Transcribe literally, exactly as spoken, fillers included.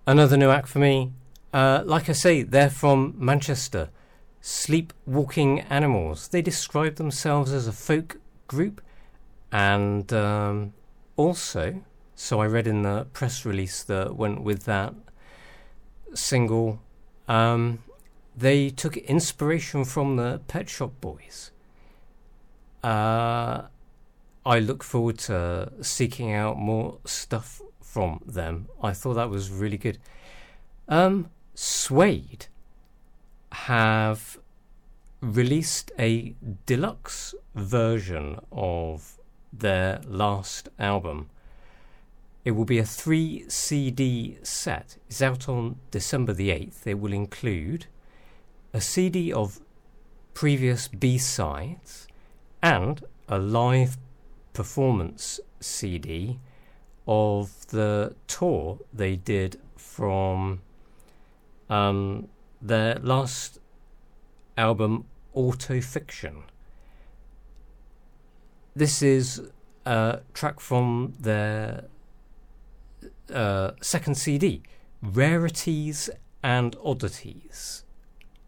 Another new act for me. Uh, like I say, they're from Manchester. Sleepwalking Animals. They describe themselves as a folk group, and um, also, so I read in the press release that went with that single, um, they took inspiration from the Pet Shop Boys. Uh, I look forward to seeking out more stuff from them. I thought that was really good. Um, Suede have released a deluxe version of their last album. It will be a three C D set. It's out on December the eighth. It will include a C D of previous B-sides and a live performance C D of the tour they did from um, their last album, Autofiction. This is a track from their uh, second C D, Rarities and Oddities.